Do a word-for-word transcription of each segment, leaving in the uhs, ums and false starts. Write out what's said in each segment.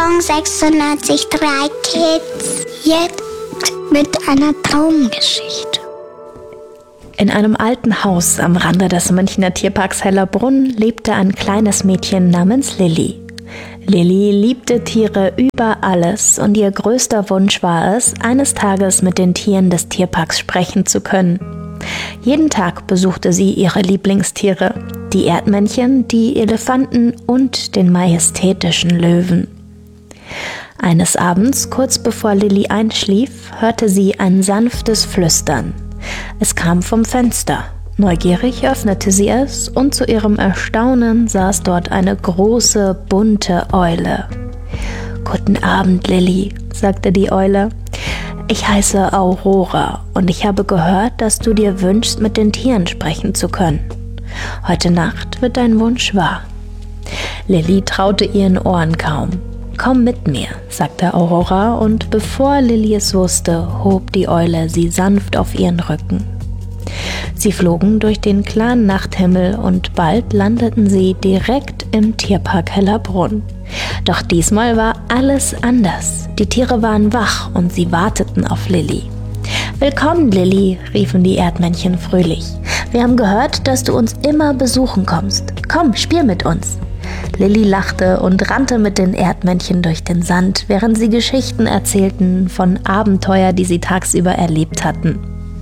Song sechsundneunzig Komma drei Kids. Jetzt mit einer Traumgeschichte. In einem alten Haus am Rande des Münchner Tierparks Hellerbrunn lebte ein kleines Mädchen namens Lilly. Lilly liebte Tiere über alles und ihr größter Wunsch war es, eines Tages mit den Tieren des Tierparks sprechen zu können. Jeden Tag besuchte sie ihre Lieblingstiere, die Erdmännchen, die Elefanten und den majestätischen Löwen. Eines Abends, kurz bevor Lilly einschlief, hörte sie ein sanftes Flüstern. Es kam vom Fenster. Neugierig öffnete sie es und zu ihrem Erstaunen saß dort eine große, bunte Eule. »Guten Abend, Lilly«, sagte die Eule. »Ich heiße Aurora und ich habe gehört, dass du dir wünschst, mit den Tieren sprechen zu können. Heute Nacht wird dein Wunsch wahr.« Lilly traute ihren Ohren kaum. »Komm mit mir«, sagte Aurora, und bevor Lilly es wusste, hob die Eule sie sanft auf ihren Rücken. Sie flogen durch den klaren Nachthimmel und bald landeten sie direkt im Tierpark Hellerbrunn. Doch diesmal war alles anders. Die Tiere waren wach und sie warteten auf Lilly. »Willkommen, Lilly«, riefen die Erdmännchen fröhlich. »Wir haben gehört, dass du uns immer besuchen kommst. Komm, spiel mit uns.« Lilly lachte und rannte mit den Erdmännchen durch den Sand, während sie Geschichten erzählten von Abenteuer, die sie tagsüber erlebt hatten.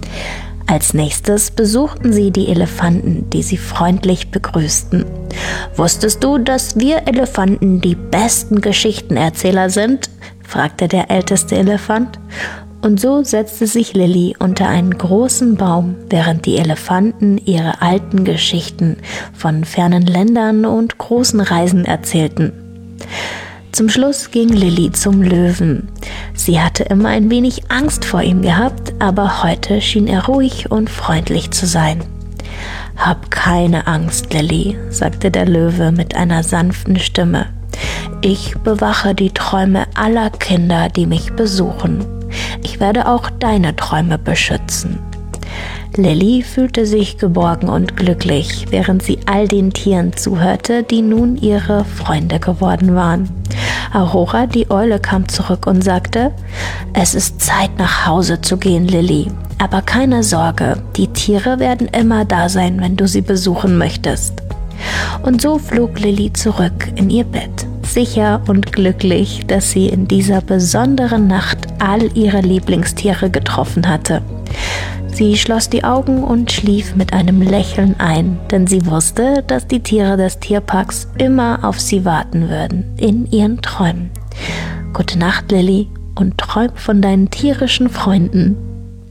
Als nächstes besuchten sie die Elefanten, die sie freundlich begrüßten. »Wusstest du, dass wir Elefanten die besten Geschichtenerzähler sind?« fragte der älteste Elefant. Und so setzte sich Lilly unter einen großen Baum, während die Elefanten ihre alten Geschichten von fernen Ländern und großen Reisen erzählten. Zum Schluss ging Lilly zum Löwen. Sie hatte immer ein wenig Angst vor ihm gehabt, aber heute schien er ruhig und freundlich zu sein. »Hab keine Angst, Lilly«, sagte der Löwe mit einer sanften Stimme. »Ich bewache die Träume aller Kinder, die mich besuchen. Ich werde auch deine Träume beschützen.« Lilly fühlte sich geborgen und glücklich, während sie all den Tieren zuhörte, die nun ihre Freunde geworden waren. Aurora, die Eule, kam zurück und sagte: »Es ist Zeit, nach Hause zu gehen, Lilly. Aber keine Sorge, die Tiere werden immer da sein, wenn du sie besuchen möchtest.« Und so flog Lilly zurück in ihr Bett, sicher und glücklich, dass sie in dieser besonderen Nacht all ihre Lieblingstiere getroffen hatte. Sie schloss die Augen und schlief mit einem Lächeln ein, denn sie wusste, dass die Tiere des Tierparks immer auf sie warten würden, in ihren Träumen. Gute Nacht, Lilly, und träum von deinen tierischen Freunden.